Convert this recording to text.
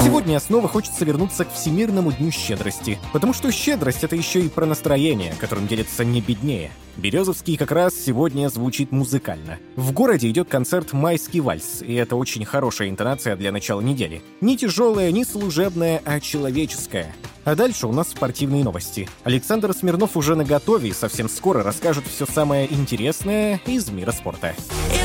Сегодня снова хочется вернуться к Всемирному дню щедрости, потому что щедрость — это еще и про настроение, которым делятся не беднее. Березовский как раз сегодня звучит музыкально. В городе идет концерт «Майский вальс», и это очень хорошая интонация для начала недели. Не тяжелая, не служебная, а человеческая. А дальше у нас спортивные новости. Александр Смирнов уже наготове и совсем скоро расскажет все самое интересное из мира спорта.